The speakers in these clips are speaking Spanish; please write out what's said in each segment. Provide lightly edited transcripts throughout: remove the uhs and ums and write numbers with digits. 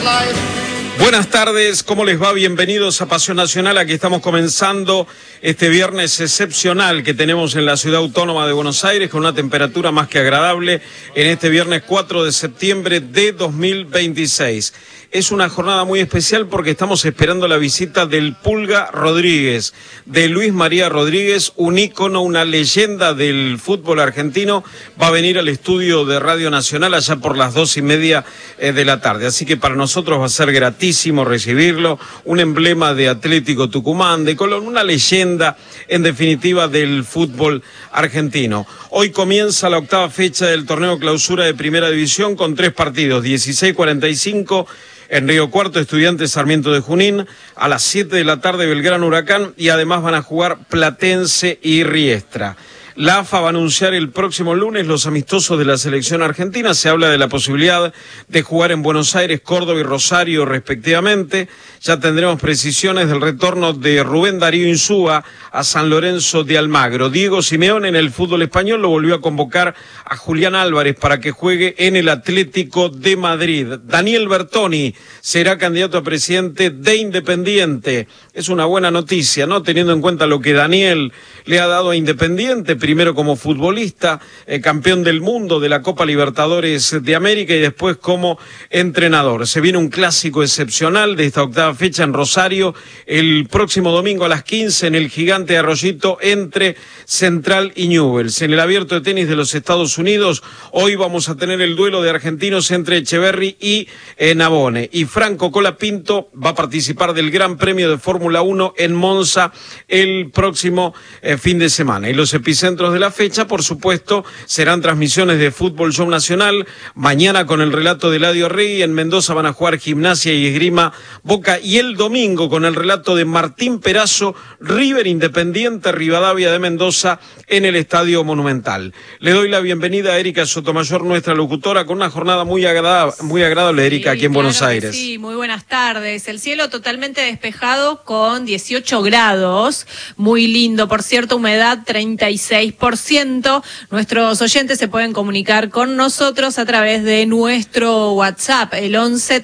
Buenas tardes, ¿cómo les va? Bienvenidos a Pasión Nacional. Aquí estamos comenzando este viernes excepcional que tenemos en la ciudad autónoma de Buenos Aires, con una temperatura más que agradable en este viernes 4 de septiembre de 2026. Es una jornada muy especial porque estamos esperando la visita del Pulga Rodríguez, de Luis María Rodríguez, un ícono, una leyenda del fútbol argentino. Va a venir al estudio de Radio Nacional allá por las 2:30 de la tarde. Así que para nosotros va a ser gratísimo recibirlo, un emblema de Atlético Tucumán, de Colón, una leyenda en definitiva del fútbol argentino. Hoy comienza la octava fecha del torneo clausura de Primera División con 3 partidos, 16:45 en Río Cuarto, Estudiantes Sarmiento de Junín, a las 7 de la tarde Belgrano Huracán, y además van a jugar Platense y Riestra. La AFA va a anunciar el próximo lunes los amistosos de la selección argentina. Se habla de la posibilidad de jugar en Buenos Aires, Córdoba y Rosario respectivamente. Ya tendremos precisiones del retorno de Rubén Darío Insúa a San Lorenzo de Almagro. Diego Simeone en el fútbol español lo volvió a convocar a Julián Álvarez para que juegue en el Atlético de Madrid. Daniel Bertoni será candidato a presidente de Independiente. Es una buena noticia, ¿no? Teniendo en cuenta lo que Daniel le ha dado a Independiente, primero como futbolista, campeón del mundo de la Copa Libertadores de América, y después como entrenador. Se viene un clásico excepcional de esta octava fecha en Rosario, el próximo domingo a las 15 en el Gigante de Arroyito, entre Central y Newell's. En el Abierto de Tenis de los Estados Unidos, hoy vamos a tener el duelo de argentinos entre Echeverry y Navone. Y Franco Colapinto va a participar del Gran Premio de Fórmula 1 en Monza el próximo fin de semana. Y los epicentros de la fecha, por supuesto, serán transmisiones de Fútbol Show Nacional. Mañana con el relato de Eladio Rey, en Mendoza van a jugar Gimnasia y Esgrima Boca, y el domingo con el relato de Martín Perazo, River Independiente Rivadavia de Mendoza en el Estadio Monumental. Le doy la bienvenida a Erika Sotomayor, nuestra locutora, con una jornada muy agradable, Erika, sí, aquí en Buenos Aires. Sí, muy buenas tardes. El cielo totalmente despejado con 18 grados, muy lindo, por cierto, humedad 36%. Nuestros oyentes se pueden comunicar con nosotros a través de nuestro WhatsApp, el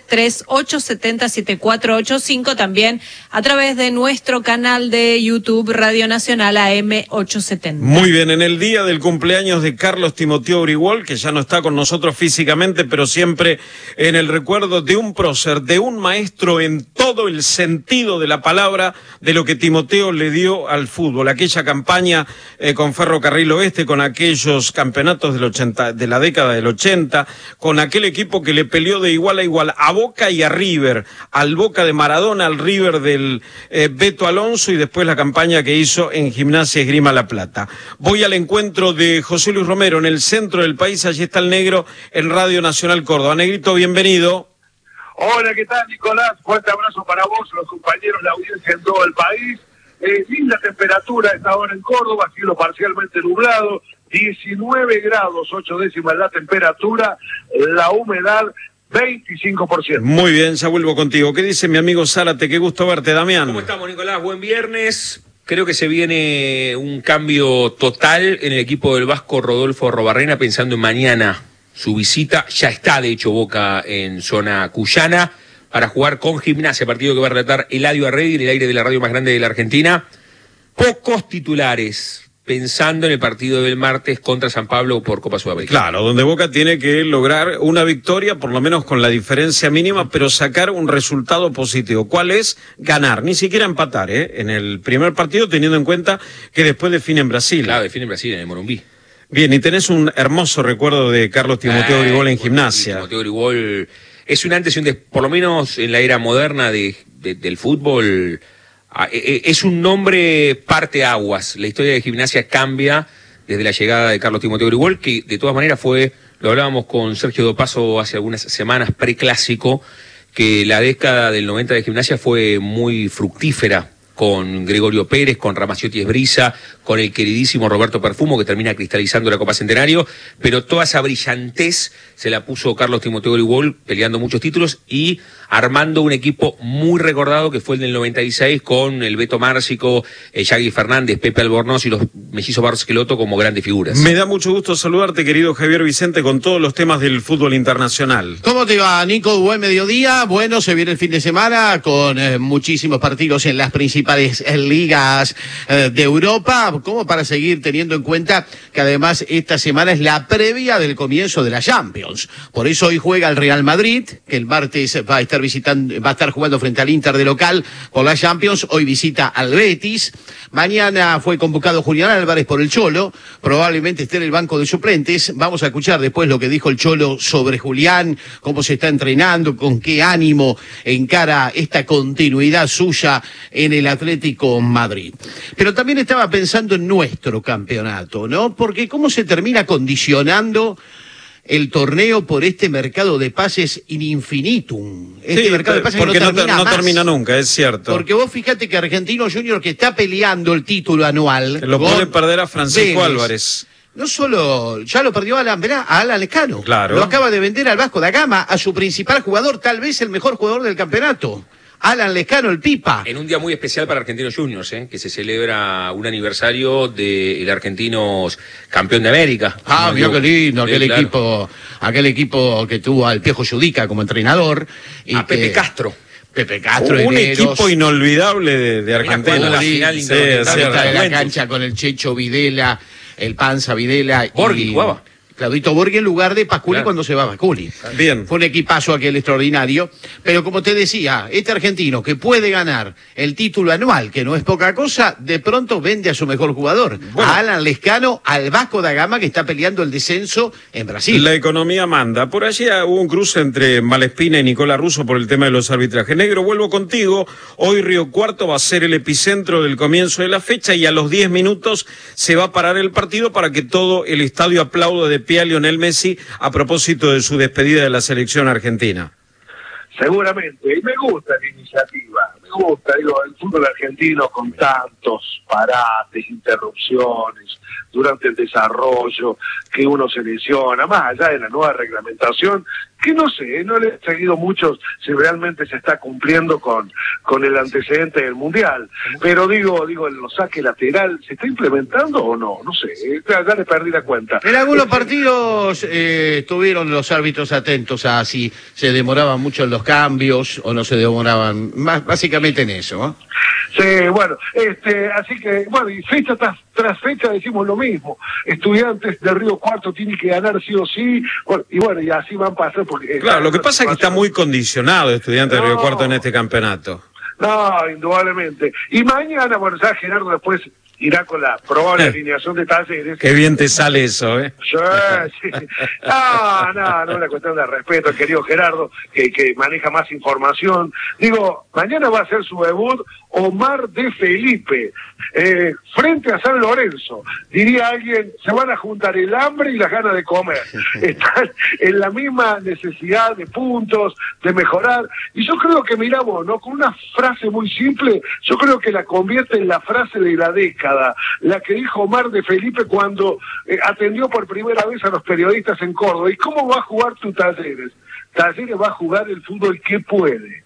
11-3870-7485, también a través de nuestro canal de YouTube Radio Nacional AM870. Muy bien, en el día del cumpleaños de Carlos Timoteo Uriguol, que ya no está con nosotros físicamente, pero siempre en el recuerdo de un prócer, de un maestro en todo el sentido de la palabra, de lo que Timoteo le dio al fútbol, aquella campaña con Ferrocarril Oeste, con aquellos campeonatos de la década del 80, con aquel equipo que le peleó de igual a igual a Boca y a River, al Boca de Maradona, al River del Beto Alonso, y después la campaña que hizo en Gimnasia Esgrima La Plata. Voy al encuentro de José Luis Romero en el centro del país. Allí está el Negro en Radio Nacional Córdoba. Negrito, bienvenido. Hola, ¿qué tal, Nicolás? Fuerte abrazo para vos, los compañeros, la audiencia en todo el país. Linda temperatura a esta hora en Córdoba, cielo parcialmente nublado, 19 grados, 8 décimas la temperatura, la humedad 25%. Muy bien, ya vuelvo contigo. ¿Qué dice mi amigo Zárate? Qué gusto verte, Damián. ¿Cómo estamos, Nicolás? Buen viernes. Creo que se viene un cambio total en el equipo del vasco Rodolfo Robarrena, pensando en mañana su visita. Ya está, de hecho, Boca en zona cuyana para jugar con Gimnasia, partido que va a relatar Eladio Arregui en el aire de la radio más grande de la Argentina. Pocos titulares, pensando en el partido del martes contra San Pablo por Copa Sudamericana. Claro, donde Boca tiene que lograr una victoria, por lo menos con la diferencia mínima, pero sacar un resultado positivo. ¿Cuál es? Ganar, ni siquiera empatar, en el primer partido, teniendo en cuenta que después define en Brasil. Claro, define en Brasil, en el Morumbí. Bien, y tenés un hermoso recuerdo de Carlos Timoteo Uriguol en Gimnasia. Timoteo Uriguol es un antes y un después, por lo menos en la era moderna del fútbol. Es un nombre parteaguas. La historia de Gimnasia cambia desde la llegada de Carlos Timoteo Uriguol, que de todas maneras lo hablábamos con Sergio Dopaso hace algunas semanas, preclásico, que la década del 90 de Gimnasia fue muy fructífera con Gregorio Pérez, con Ramaciotti Esbrisa, con el queridísimo Roberto Perfumo, que termina cristalizando la Copa Centenario, pero toda esa brillantez se la puso Carlos Timoteo Grigol, peleando muchos títulos y armando un equipo muy recordado que fue el del 96 con el Beto Márcico, Yagui Fernández, Pepe Albornoz y los mellizos Barcelotto como grandes figuras. Me da mucho gusto saludarte, querido Javier Vicente, con todos los temas del fútbol internacional. ¿Cómo te va, Nico? Buen mediodía. Bueno, se viene el fin de semana con muchísimos partidos en las principales ligas de Europa, como para seguir teniendo en cuenta que además esta semana es la previa del comienzo de la Champions. Por eso hoy juega el Real Madrid, que el martes va a estar jugando frente al Inter de local por la Champions. Hoy visita al Betis. Mañana fue convocado Julián Álvarez por el Cholo, probablemente esté en el banco de suplentes. Vamos a escuchar después lo que dijo el Cholo sobre Julián, cómo se está entrenando, con qué ánimo encara esta continuidad suya en el Atlético Madrid. Pero también estaba pensando en nuestro campeonato, ¿no? Porque cómo se termina condicionando el torneo por este mercado de pases in infinitum. Mercado de pases porque que no termina nunca, es cierto. Porque vos fíjate que Argentino Junior, que está peleando el título anual, lo puede perder a Francisco Álvarez. No solo, ya lo perdió a Alan Lescano. Claro. Lo acaba de vender al Vasco da Gama, a su principal jugador, tal vez el mejor jugador del campeonato. Alan Lescano, el Pipa. En un día muy especial para Argentinos Juniors, que se celebra un aniversario del Argentinos campeón de América. Ah, mira qué lindo, aquel equipo que tuvo al Piojo Judica como entrenador. Y a Pepe Castro. Pepe Castro, un equipo inolvidable de Argentina. La final de la cancha con el Checho Videla, el Panza Videla. Borghi jugaba. Claudito Borghi en lugar de Pasculi, cuando se va Pasculi. Bien. Fue un equipazo aquel extraordinario. Pero como te decía, este argentino que puede ganar el título anual, que no es poca cosa, de pronto vende a su mejor jugador. Bueno, a Alan Lescano, al Vasco da Gama, que está peleando el descenso en Brasil. La economía manda. Por allí hubo un cruce entre Malespina y Nicolás Russo por el tema de los arbitrajes. Negro, vuelvo contigo. Hoy Río Cuarto va a ser el epicentro del comienzo de la fecha y a los 10 minutos se va a parar el partido para que todo el estadio aplaude de pie a Lionel Messi a propósito de su despedida de la selección argentina. Seguramente, y me gusta la iniciativa, me gusta, el fútbol argentino con tantos parates, interrupciones durante el desarrollo, que uno se lesiona, más allá de la nueva reglamentación, que no sé, no le he seguido mucho si realmente se está cumpliendo con el antecedente del Mundial, pero digo, el saque lateral, ¿se está implementando o no? No sé, ya le perdí la cuenta. En algunos partidos estuvieron los árbitros atentos a si se demoraban mucho en los cambios o no se demoraban, básicamente en eso, ¿no? Sí, bueno, así que, bueno, y fecha tras fecha decimos lo mismo. Estudiantes de Río Cuarto tienen que ganar sí o sí, y así van a pasar. Porque claro, lo que pasa es que está muy condicionado Estudiantes de Río Cuarto en este campeonato. No, indudablemente. Y mañana, bueno, ya Gerardo después irá con la probable alineación de Talleres. Qué bien te sale eso, ¿eh? Sí. No, es una cuestión de respeto, querido Gerardo, que maneja más información. Digo, mañana va a ser su debut Omar de Felipe, frente a San Lorenzo. Diría alguien, se van a juntar el hambre y las ganas de comer. Están en la misma necesidad de puntos, de mejorar. Y yo creo que, miramos, ¿no? Con una frase muy simple, yo creo que la convierte en la frase de la década, la que dijo Omar de Felipe cuando atendió por primera vez a los periodistas en Córdoba. ¿Y cómo va a jugar tu Talleres? Talleres va a jugar el fútbol que puede.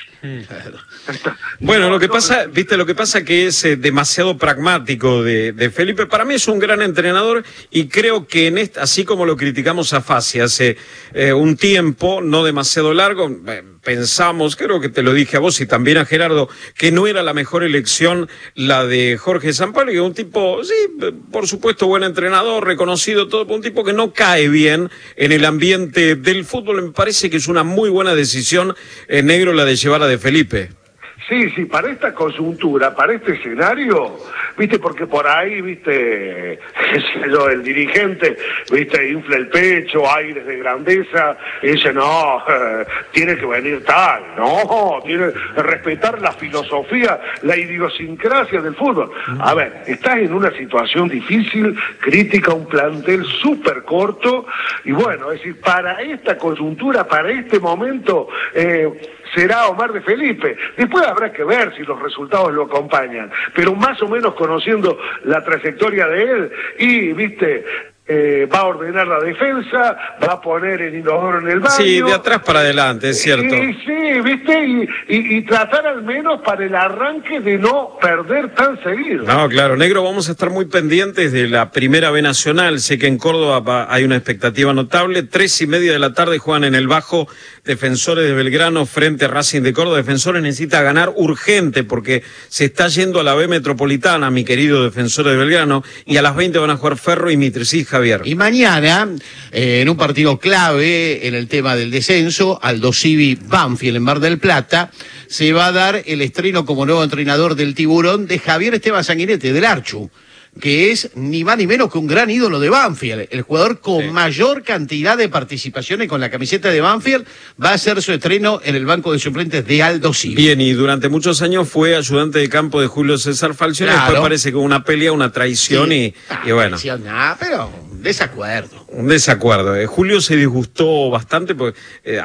Bueno, lo que pasa que es demasiado pragmático de Felipe. Para mí es un gran entrenador y creo que así como lo criticamos a Fassi hace un tiempo, no demasiado largo, pensamos, creo que te lo dije a vos y también a Gerardo, que no era la mejor elección la de Jorge Sampaoli, que es un tipo, sí, por supuesto, buen entrenador, reconocido todo, un tipo que no cae bien en el ambiente del fútbol. Me parece que es una muy buena decisión, Negro, la de llevar a de Felipe. Sí, para esta coyuntura, para este escenario, viste, porque por ahí, viste, qué sé yo, el dirigente, viste, infla el pecho, aires de grandeza, y dice, no, tiene que venir tal, no, tiene que respetar la filosofía, la idiosincrasia del fútbol. A ver, estás en una situación difícil, crítica, un plantel súper corto, y bueno, es decir, para esta coyuntura, para este momento, será Omar de Felipe. Después habrá que ver si los resultados lo acompañan, pero más o menos conociendo la trayectoria de él, y viste, va a ordenar la defensa, va a poner el inodoro en el baño. Sí, de atrás para adelante, es cierto. Sí, viste, y tratar al menos para el arranque de no perder tan seguido. No, claro, negro, vamos a estar muy pendientes de la Primera B Nacional. Sé que en Córdoba hay una expectativa notable. 3:30 de la tarde juegan en el Bajo Defensores de Belgrano frente a Racing de Córdoba. Defensores necesita ganar urgente porque se está yendo a la B Metropolitana, mi querido Defensores de Belgrano, y a las 20 van a jugar Ferro y Mitricí, Javier. Y mañana, en un partido clave en el tema del descenso, Aldo Civi Banfield en Mar del Plata, se va a dar el estreno como nuevo entrenador del Tiburón de Javier Esteban Sanguinetti, del Archu, que es ni más ni menos que un gran ídolo de Banfield. El jugador con mayor cantidad de participaciones con la camiseta de Banfield va a hacer su estreno en el banco de suplentes de Aldo Civi. Bien, y durante muchos años fue ayudante de campo de Julio César Falcioni. Claro. Después parece que hubo una pelea, una traición, Sí. y bueno. Traición, nada, pero desacuerdo. Un desacuerdo. Julio se disgustó bastante porque,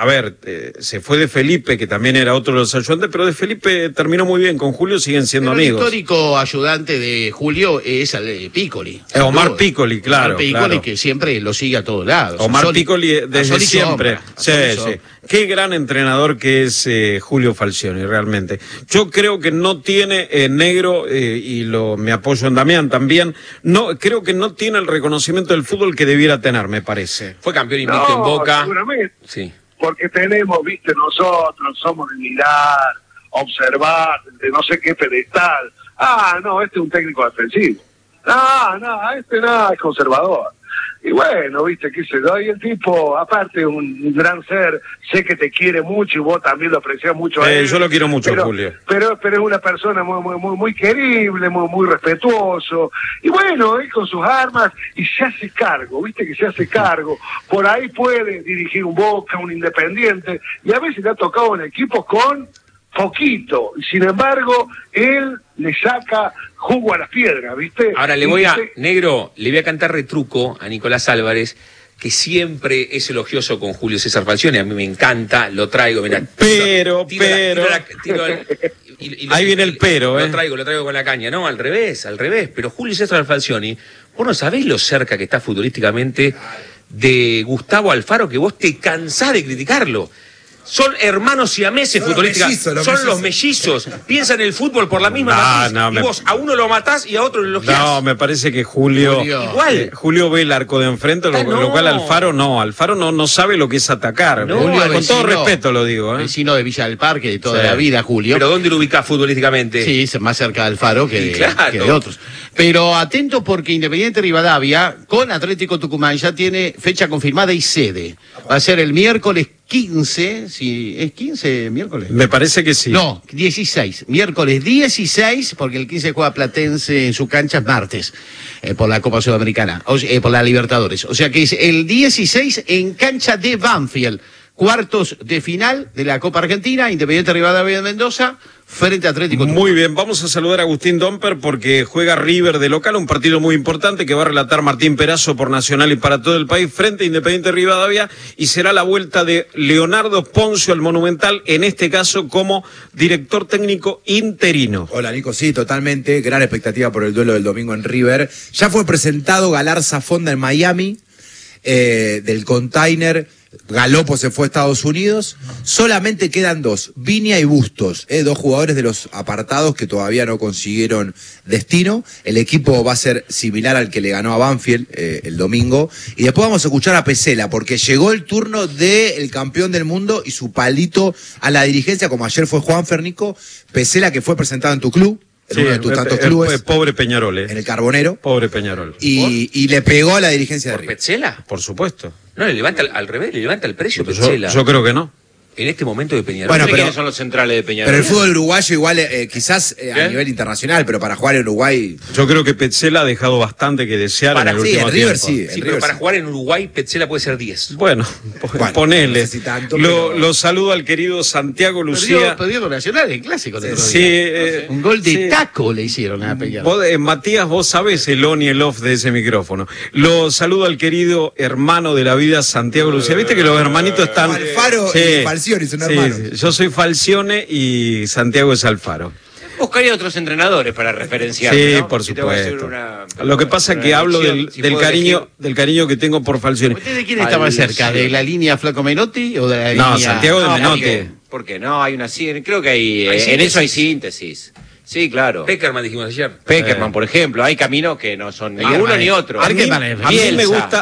se fue de Felipe, que también era otro de los ayudantes, pero de Felipe terminó muy bien. Con Julio siguen siendo Pero amigos. el histórico ayudante de Julio es Piccoli. Omar Piccoli, claro. Omar Piccoli, claro. que siempre lo sigue a todos lados. Omar Sol y- Piccoli a desde sol y siempre. sombra, a Sí, sol y sí. sombra. Qué gran entrenador que es Julio Falcioni, realmente. Yo creo que no tiene negro, me apoyo en Damián también, creo que no tiene el reconocimiento del fútbol que debiera tener, me parece. Fue campeón invicto en Boca. Seguramente. Sí. Porque tenemos, viste, nosotros somos de mirar, observar, de no sé qué pedestal. No, este es un técnico defensivo. Este nada, es conservador. Y bueno, viste, qué sé yo, y el tipo, aparte, un gran ser, sé que te quiere mucho y vos también lo apreciás mucho a él. Yo lo quiero mucho, Julio. Pero es una persona muy querible, muy respetuoso. Y bueno, él con sus armas, y se hace cargo, viste que se hace cargo. Por ahí puede dirigir un Boca, un Independiente, y a veces le ha tocado en equipos con poquito. Y sin embargo, él le saca jugo a las piedras, ¿viste? Ahora Negro, le voy a cantar retruco a Nicolás Álvarez, que siempre es elogioso con Julio César Falcioni. A mí me encanta, lo traigo, mira. Ahí viene el pero, Lo traigo con la caña. No, al revés. Pero Julio César Falcioni, vos no sabés lo cerca que está futbolísticamente de Gustavo Alfaro, que vos te cansás de criticarlo. Son hermanos siameses futbolísticamente. Son los mellizos. Piensan el fútbol por la misma matriz. Y vos a uno lo matás y a otro lo elogiás. No, me parece que Julio ve el arco de enfrente, lo cual Alfaro no sabe lo que es atacar. Con todo respeto lo digo. Vecino de Villa del Parque de toda la vida, Julio. ¿Pero dónde lo ubicás futbolísticamente? Sí, más cerca de Alfaro que claro. de otros. Pero atento porque Independiente Rivadavia con Atlético Tucumán ya tiene fecha confirmada y sede. Va a ser el miércoles 15, si ¿es 15 miércoles? Me parece que sí. No, 16, miércoles 16, porque el 15 juega Platense en su cancha martes, por la Copa Sudamericana, por la Libertadores. O sea que es el 16 en cancha de Banfield, cuartos de final de la Copa Argentina, Independiente Rivadavia de Mendoza, frente a Atlético Tucumán. Muy bien, vamos a saludar a Agustín Domper porque juega River de local, un partido muy importante que va a relatar Martín Perazo por Nacional y para todo el país frente a Independiente Rivadavia, y será la vuelta de Leonardo Poncio al Monumental, en este caso como director técnico interino. Hola Nico, sí, totalmente, gran expectativa por el duelo del domingo en River. Ya fue presentado Galarza Fonda en Miami, del Container. Galopo se fue a Estados Unidos, solamente quedan dos, Viña y Bustos, dos jugadores de los apartados que todavía no consiguieron destino. El equipo va a ser similar al que le ganó a Banfield el domingo, y después vamos a escuchar a Pesela, porque llegó el turno del campeón del mundo y su palito a la dirigencia, como ayer fue Juan Fernico. Pesela, que fue presentado en tu club, en uno de tus tantos clubes. Pobre Peñarol, en el Carbonero. Pobre Peñarol. Y le pegó a la dirigencia de ¿Por River. Petzela? Por supuesto. No, le levanta al revés, le levanta el precio Petzela. Yo creo que no. En este momento de Peñarol. Bueno, ¿Quiénes son los centrales de Peñarol? Pero el fútbol uruguayo igual, quizás a nivel internacional, pero para jugar en Uruguay... Yo creo que Petzela ha dejado bastante que desear en el último en River tiempo. sí. Pero para jugar en Uruguay, Petzela puede ser 10. Bueno, ponele. No sé si tanto, pero... Lo saludo al querido Santiago Lucía. Perdió Nacional en clásico el otro Sí, día. Un gol de taco le hicieron a Peñarol. Matías, vos sabés el on y el off de ese micrófono. Lo saludo al querido hermano de la vida, Santiago Lucía. Viste que los hermanitos están... Alfaro y Falcioni Falcioni, son Sí, hermanos. sí, yo soy Falcione y Santiago es Alfaro. Buscaría otros entrenadores para referenciar. Sí, ¿no? por Si tengo que hacer supuesto. Lo que pasa es que hablo del cariño que tengo por Falcioni. ¿Usted de quién estaba cerca? ¿De la línea Flaco Menotti o de la No, línea...? Santiago de Menotti. ¿Por qué? No, hay una creo que hay en síntesis. eso hay síntesis. Sí, claro. Peckerman dijimos ayer. Peckerman, por ejemplo, hay caminos que no son ni uno ni otro. A mí me gusta,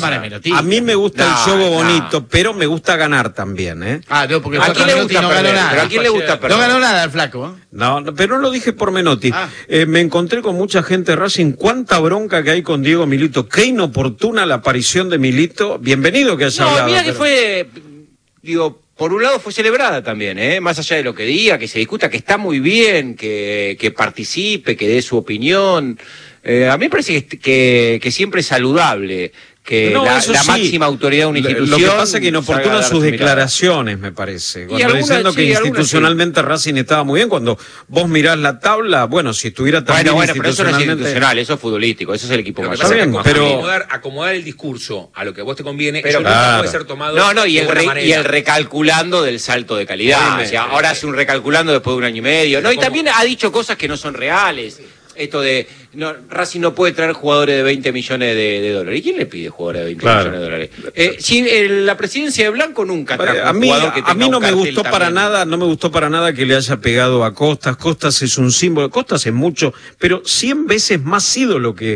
a mí me gusta el juego bonito, pero me gusta ganar también, ¿eh? Ah, no, porque ¿A quién le gusta no ganó perder? nada. ¿Pero a quién le gusta perder? No ganó nada el Flaco, ¿eh? No, pero no lo dije por Menotti. Ah. Me encontré con mucha gente de Racing. Cuánta bronca que hay con Diego Milito. Qué inoportuna la aparición de Milito. Bienvenido que haya No, hablado. mira que pero- fue, digo, por un lado fue celebrada también, más allá de lo que diga, que se discuta, que está muy bien, que participe, que dé su opinión. A mí me parece que siempre es saludable que No, eso la sí. máxima autoridad de una institución. Lo que pasa es que salga a inoportunas dar sus su mirada. declaraciones, me parece. Cuando algunas, diciendo que sí, algunas institucionalmente Racing estaba muy bien, cuando vos mirás la tabla, bueno, si estuviera tan bien Bueno, pero eso no es institucionalmente... institucional, eso es futbolístico, eso es el equipo Lo que mayor. pasa es que bien, pero- acomodar el discurso a lo que a vos te conviene, Pero eso nunca claro. puede ser tomado No, y de el, buena manera. y el recalculando del salto de calidad. Obviamente. O sea, ahora hace un recalculando después de un año y medio. No, y ¿Cómo? también ha dicho cosas que no son reales. Esto de Racing no puede traer jugadores de 20 millones de dólares. ¿Y quién le pide jugadores de 20 Claro. millones de dólares? Si la presidencia de Blanco nunca trajo A un mí, jugador que tenga a mí un no me cartel gustó para también. nada, no me gustó para nada que le haya pegado a Costas. Costas es un símbolo, Costas es mucho, pero 100 veces más ídolo que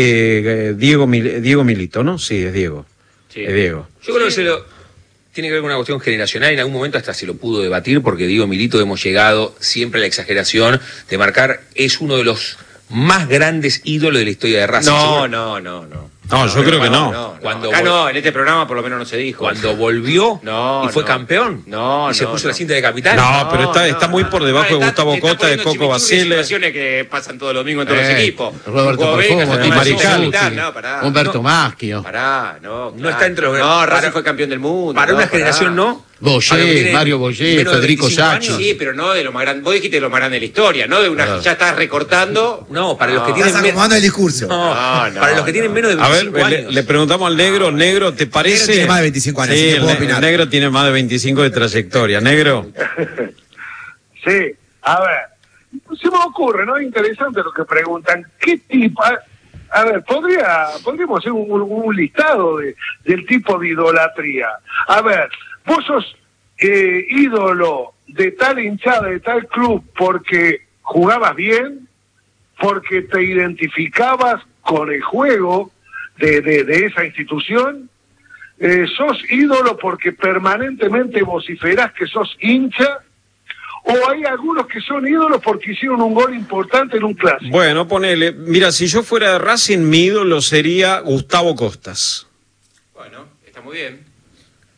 Diego Milito, ¿no? Sí, es Diego. Sí. Es Diego. Yo creo que tiene que ver con una cuestión generacional. En algún momento hasta se lo pudo debatir, porque Diego Milito hemos llegado siempre a la exageración de marcar, es uno de los más grandes ídolos de la historia de Racing. No. No, yo creo que no. Cuando Acá no, en este programa por lo menos no se dijo. Cuando volvió No, y fue no. campeón No, y se no, puso no. la cinta de capitán. No, pero está muy por debajo de Gustavo Costa, de Coco Basile. Situaciones que pasan todos los domingos en todos los equipos. Roberto Jugó Vega, Perfumo, se Di llama Marical, capitán, no, pará. Humberto Maschio, Pará, no. No está entre los No, Racing para- fue campeón del mundo. Para no, una pará. generación no. Para los que Boyé, tienen Mario Boyé, menos de Federico 25 Sacchi. años. Sí, pero no de lo más grande. Vos dijiste de lo más grande de la historia, no de una. Claro. Ya estás recortando. No, para los que Estás tienen acomodando el discurso. No, No, para los que tienen menos de A ver, 25 le, años. le preguntamos al negro, negro, ¿te parece? Negro tiene más de 25 años, Sí, así que puedo el opinar. negro tiene más de 25 de trayectoria. Negro. Sí, a ver, se me ocurre, ¿no? Interesante lo que preguntan. ¿Qué tipo? A ver, podríamos hacer un listado del tipo de idolatría. A ver, vos sos ídolo de tal hinchada, de tal club, porque jugabas bien, porque te identificabas con el juego de esa institución. ¿Sos ídolo porque permanentemente vociferás que sos hincha? ¿O hay algunos que son ídolos porque hicieron un gol importante en un clásico? Bueno, ponele. Mira, si yo fuera de Racing, mi ídolo sería Gustavo Costas. Bueno, está muy bien.